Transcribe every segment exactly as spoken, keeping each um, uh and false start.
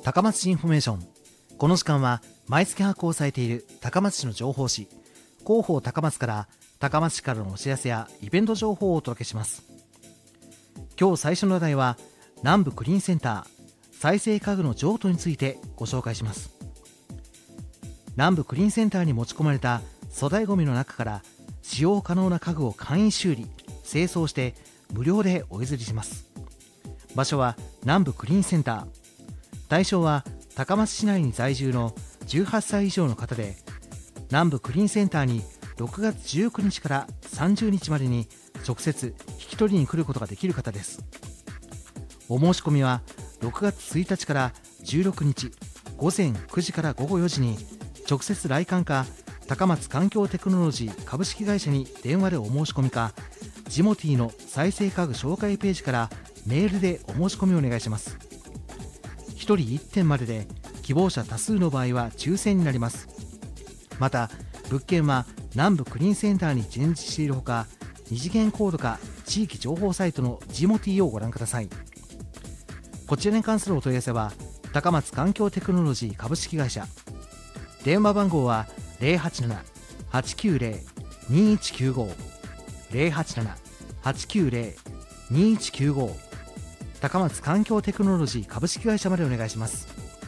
高松市インフォメーション。この時間は毎月発行されている高松市の情報誌広報高松から高松市からのお知らせやイベント情報をお届けします。今日最初の話題は南部クリーンセンター再生家具の譲渡についてご紹介します。南部クリーンセンターに持ち込まれた粗大ごみの中から使用可能な家具を簡易修理清掃して無料でお譲りします。場所は南部クリーンセンター。対象は高松市内に在住のじゅうはっさい以上の方で、南部クリーンセンターにろくがつじゅうくにちからさんじゅうにちまでに直接引き取りに来ることができる方です。お申し込みはろくがつついたちからじゅうろくにちごぜんくじからごごよじに直接来館か高松環境テクノロジー株式会社に電話でお申し込みか、ジモティーの再生家具紹介ページからメールでお申し込みをお願いします。ひとりいってんまでで希望者多数の場合は抽選になります。また物件は南部クリーンセンターに展示しているほか、二次元コードか地域情報サイトのジモティーをご覧ください。こちらに関するお問い合わせは高松環境テクノロジー株式会社、電話番号は ゼロはちなな はちきゅうゼロ にいちきゅうご ゼロはちなな はちきゅうゼロ にいちきゅうご、高松環境テクノロジー株式会社までお願いします。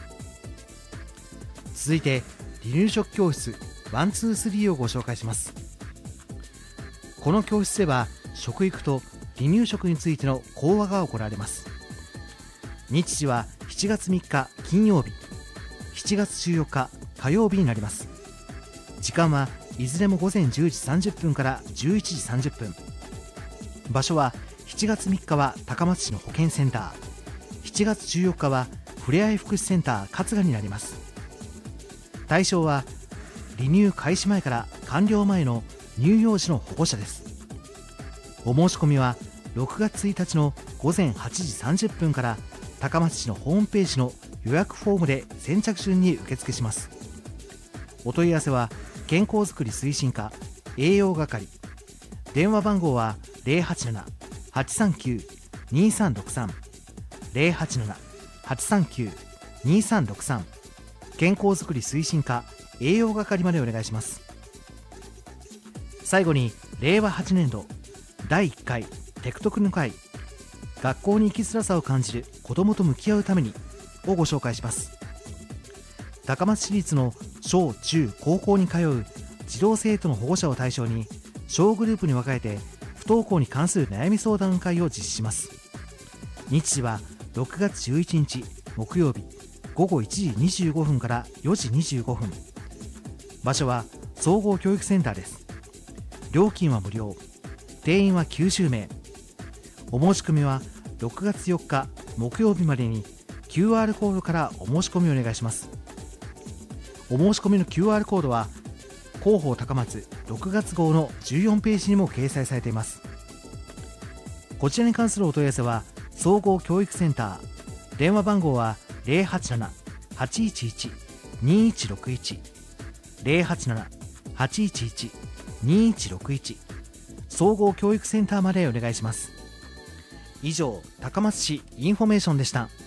続いて離乳食教室ワンツースリーをご紹介します。この教室では食育と離乳食についての講話が行われます。日時はしちがつみっか金曜日、しちがつじゅうよっか火曜日になります。時間はいずれもごぜんじゅうじさんじゅっぷんからじゅういちじさんじゅっぷん。場所はしちがつみっかは高松市の保健センター、しちがつじゅうよっかはふれあい福祉センター春日になります。対象は離乳開始前から完了前の乳幼児の保護者です。お申し込みはろくがつついたちのごぜんはちじさんじゅっぷんから高松市のホームページの予約フォームで先着順に受付します。お問い合わせは健康づくり推進課栄養係、電話番号はゼロはちなな はちさんきゅう にさんろくさん ゼロはちなな はちさんきゅう にさんろくさん、健康づくり推進課栄養係までお願いします。最後にれいわはちねんどだいいっかいテクトクの会、学校に生きづらさを感じる子どもと向き合うためにをご紹介します。高松市立の小中高校に通う児童生徒の保護者を対象に小グループに分かれて不登校に関する悩み相談会を実施します。日時はろくがつじゅういちにち木曜日ごごいちじにじゅうごふんからよじにじゅうごふん。場所は総合教育センターです。料金は無料、定員はきゅうじゅうめい。お申し込みはろくがつよっか木曜日までに キューアール コードからお申し込みをお願いします。お申し込みの キューアール コードは広報高松ろくがつごうのじゅうよんページにも掲載されています。こちらに関するお問い合わせは総合教育センター、電話番号はゼロはちなな はちいちいち にいちろくいち ゼロはちなな はちいちいち にいちろくいち、総合教育センターまでお願いします。以上、高松市インフォメーションでした。